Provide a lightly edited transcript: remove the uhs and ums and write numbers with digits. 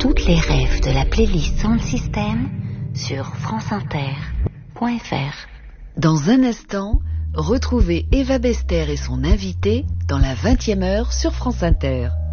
toutes les refs de la playlist Sound System sur franceinter.fr. Dans un instant, retrouvez Eva Bester et son invité dans la 20e heure sur France Inter.